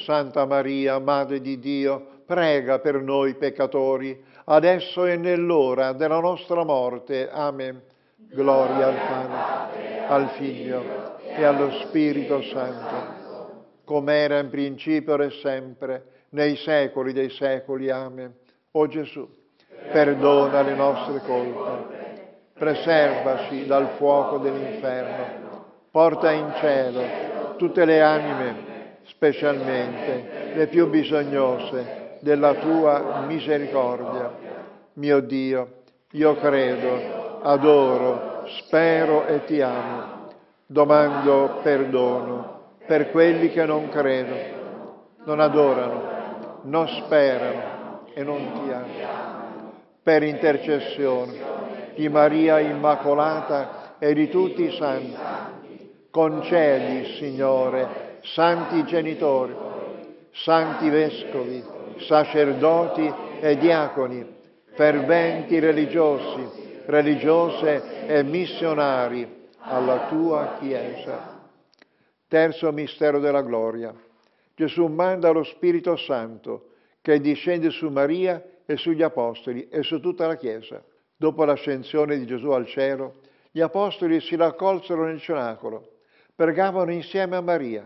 Santa Maria, Madre di Dio, prega per noi peccatori, adesso e nell'ora della nostra morte. Amen. Gloria al Padre, al Figlio e allo Spirito Santo, come era in principio e sempre, nei secoli dei secoli. Amen. O Gesù, perdona le nostre colpe, preservaci dal fuoco dell'inferno, porta in cielo tutte le anime, specialmente le più bisognose della tua misericordia. Mio Dio, io credo, adoro, spero e ti amo. Domando perdono per quelli che non credono, non adorano, non sperano e non ti amano. Per intercessione di Maria Immacolata e di tutti i santi, concedi, Signore, santi genitori, santi vescovi, sacerdoti e diaconi, ferventi religiosi, religiose e missionari alla tua Chiesa. Terzo mistero della gloria. Gesù manda lo Spirito Santo che discende su Maria e sugli Apostoli e su tutta la Chiesa. Dopo l'ascensione di Gesù al cielo, gli Apostoli si raccolsero nel cenacolo, pregavano insieme a Maria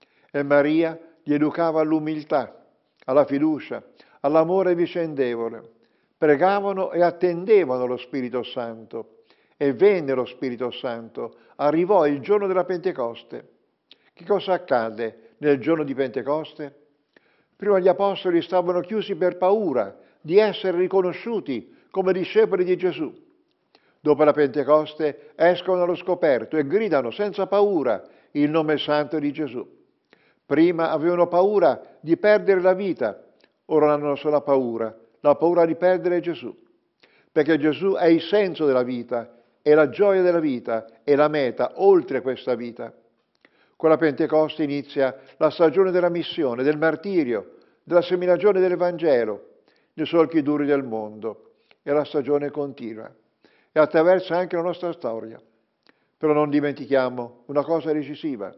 e Maria li educava all'umiltà, alla fiducia, all'amore vicendevole. Pregavano e attendevano lo Spirito Santo e venne lo Spirito Santo, arrivò il giorno della Pentecoste. Che cosa accade nel giorno di Pentecoste? Prima gli Apostoli stavano chiusi per paura di essere riconosciuti come discepoli di Gesù. Dopo la Pentecoste escono allo scoperto e gridano senza paura il nome santo di Gesù. Prima avevano paura di perdere la vita, ora hanno una sola paura, la paura di perdere Gesù. Perché Gesù è il senso della vita, è la gioia della vita, è la meta oltre questa vita. Con la Pentecoste inizia la stagione della missione, del martirio, della seminagione dell'Evangelo, nei solchi duri del mondo. E la stagione continua e attraversa anche la nostra storia. Però non dimentichiamo una cosa decisiva.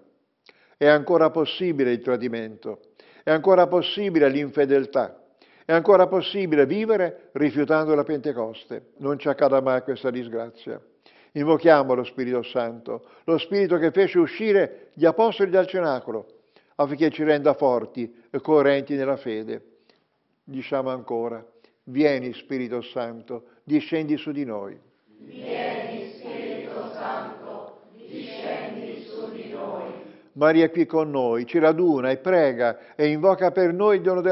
È ancora possibile il tradimento, è ancora possibile l'infedeltà, è ancora possibile vivere rifiutando la Pentecoste. Non ci accada mai questa disgrazia. Invochiamo lo Spirito Santo, lo Spirito che fece uscire gli Apostoli dal cenacolo, affinché ci renda forti e coerenti nella fede. Diciamo ancora: vieni Spirito Santo, discendi su di noi. Vieni Spirito Santo, discendi su di noi. Maria è qui con noi, ci raduna e prega e invoca per noi il dono della